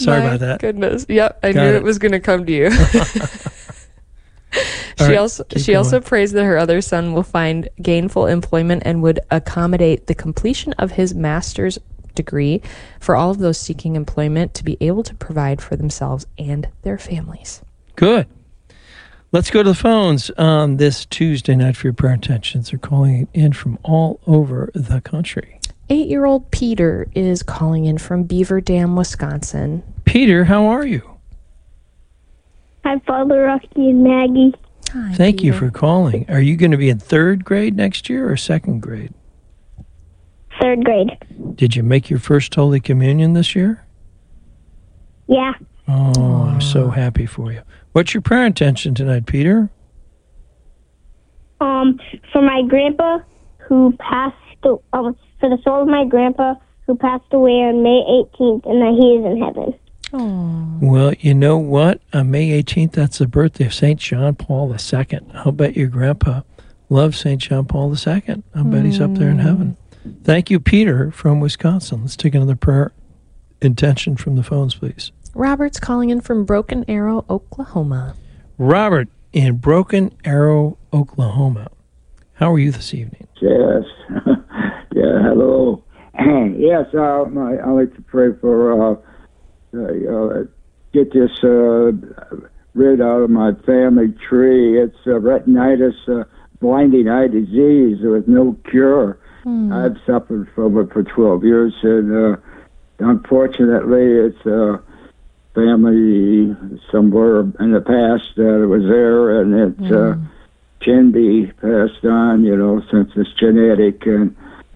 Sorry about that. Goodness. Yep, I Got knew it. it was going to come to you. She also prays that her other son will find gainful employment and would accommodate the completion of his master's degree for all of those seeking employment to be able to provide for themselves and their families. Good. Let's go to the phones on this Tuesday night for your prayer intentions. They're calling in from all over the country. 8-year-old Peter is calling in from Beaver Dam, Wisconsin. Peter, how are you? Hi, Father Rocky and Maggie. Hi, Thank you Peter. for calling. Are you going to be in third grade next year or second grade? Third grade. Did you make your first Holy Communion this year? Yeah. Oh, I'm so happy for you. What's your prayer intention tonight, Peter? For my grandpa who passed, for the soul of my grandpa who passed away on May 18th and that he is in heaven. Oh. Well, you know what? On May 18th, that's the birthday of St. John Paul II. I'll bet your grandpa loves St. John Paul II. I'll bet he's up there in heaven. Thank you, Peter from Wisconsin. Let's take another prayer intention from the phones, please. Robert's calling in from Broken Arrow, Oklahoma. Robert in Broken Arrow, Oklahoma. How are you this evening? Yes. Yeah, hello. Yes, I'd like to pray for get this rid out of my family tree. It's retinitis, blinding eye disease with no cure. I've suffered from it for 12 years, and unfortunately, it's family somewhere in the past that it was there, and it can be passed on, since it's genetic. And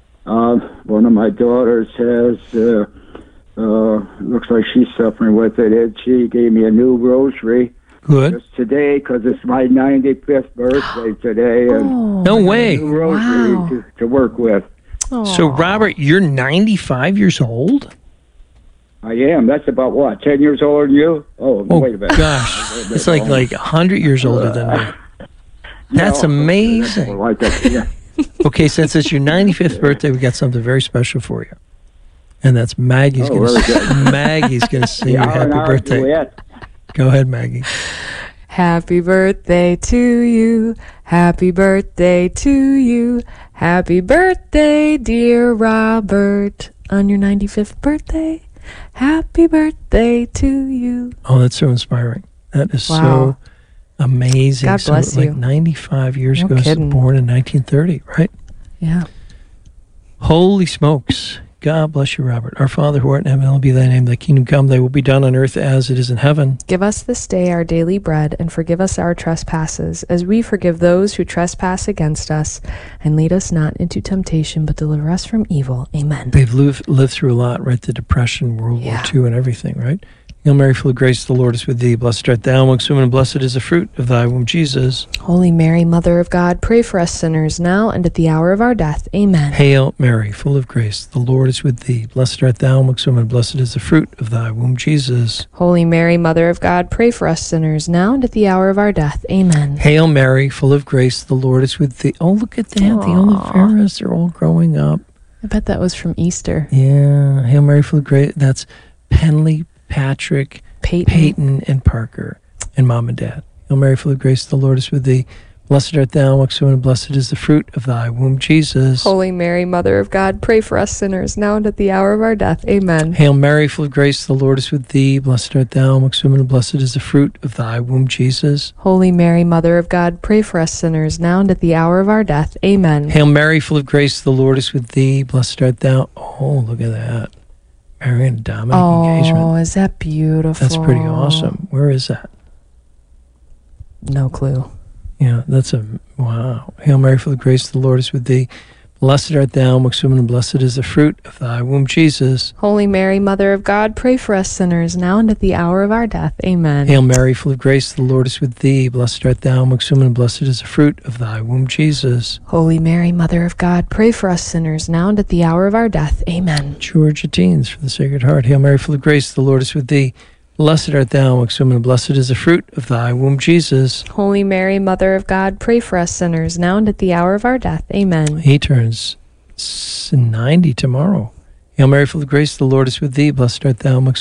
one of my daughters has, looks like she's suffering with it, and she gave me a new rosary. Good. Just today, because it's my 95th birthday today, and No way. a new rosary to work with. So, Robert, you're 95 years old? I am. That's about what, 10 years older than you? Oh, wait a minute. Gosh. It's like 100 years older than me. That's No, amazing. Like that, yeah. Okay, since it's your 95th birthday, we got something very special for you. And that's Maggie's going to sing you happy birthday. Duet. Go ahead, Maggie. Happy birthday to you. Happy birthday to you. Happy birthday, dear Robert. On your 95th birthday, happy birthday to you. Oh, that's so inspiring. That is Wow. so amazing. God bless so, you. 95 years No ago, kidding. born in 1930, right? Yeah. Holy smokes. God bless you, Robert. Our Father who art in heaven, hallowed be thy name. Thy kingdom come, thy will be done on earth as it is in heaven. Give us this day our daily bread, and forgive us our trespasses, as we forgive those who trespass against us. And lead us not into temptation, but deliver us from evil. Amen. They've lived through a lot, right? The Depression, World Yeah. War II, and everything, right? Hail Mary, full of grace, the Lord is with thee. Blessed art thou amongst women, and blessed is the fruit of thy womb, Jesus. Holy Mary, Mother of God, pray for us sinners now and at the hour of our death. Amen. Hail Mary, full of grace, the Lord is with thee. Blessed art thou amongst women, and blessed is the fruit of thy womb, Jesus. Holy Mary, Mother of God, pray for us sinners now and at the hour of our death. Amen. Hail Mary, full of grace, the Lord is with thee. Oh, look at that. The Oliveras, they're all growing up. I bet that was from Easter. Yeah. Hail Mary, full of grace. That's Penley, Patrick, Peyton, and Parker, and Mom and Dad. Hail Mary, full of grace, the Lord is with thee. Blessed art thou amongst women, and blessed is the fruit of thy womb, Jesus. Holy Mary, Mother of God, pray for us sinners now and at the hour of our death. Amen. Hail Mary, full of grace, the Lord is with thee. Blessed art thou amongst women, and blessed is the fruit of thy womb, Jesus. Holy Mary, Mother of God, pray for us sinners now and at the hour of our death. Amen. Hail Mary, full of grace, the Lord is with thee. Blessed art thou. Oh, look at that. Mary and Dominic engagement. Oh, is that beautiful? That's pretty awesome. Where is that? No clue. Yeah, that's wow. Hail Mary, full of grace, the Lord is with thee. Blessed art thou amongst women, and blessed is the fruit of thy womb, Jesus. Holy Mary, Mother of God, pray for us sinners now and at the hour of our death. Amen. Hail Mary, full of grace, the Lord is with thee. Blessed art thou amongst women, and blessed is the fruit of thy womb, Jesus. Holy Mary, Mother of God, pray for us sinners now and at the hour of our death. Amen. Georgia Teens for the Sacred Heart. Hail Mary, full of grace, the Lord is with thee. Blessed art thou amongst women, and blessed is the fruit of thy womb, Jesus. Holy Mary, Mother of God, pray for us sinners now and at the hour of our death. Amen. He turns 90 tomorrow. Hail Mary, full of grace, the Lord is with thee. Blessed art thou amongst